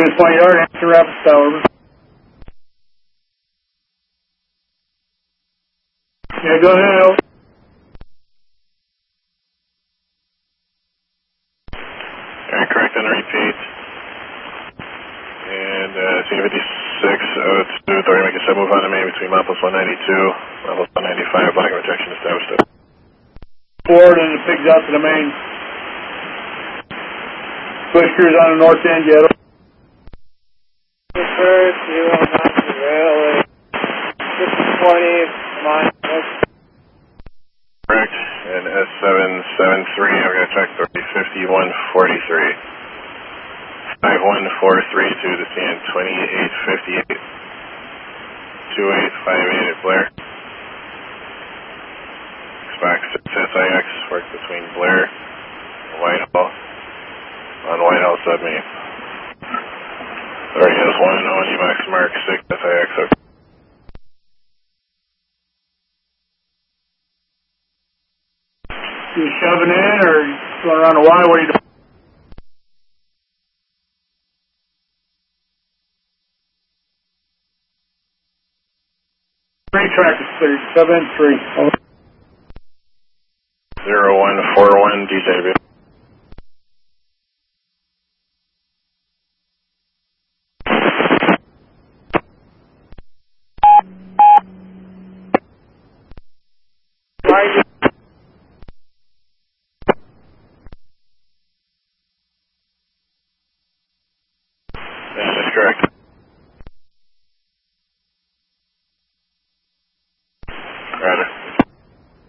units 20 yard, answer rapid tower. Yeah, go ahead. Alright, correct and repeat. And C5602, authority make a sub move on the main between mile plus 192, mile plus 195, black rejection established. Forward and the pigs out to the main. Push crews on the north end yet. First, 090 railway, 620, mile. Correct, and S773, I'm going to check 305143. 5143 to the CN 2858. 2858 at Blair. Expect 6 SIX, work between Blair and Whitehall. On Whitehall submain. Already has 1 on UMAX mark 6 SIX. You shoving in or going around the Y? What are you doing? Three track is cleared. 7 3. 0141 DJB.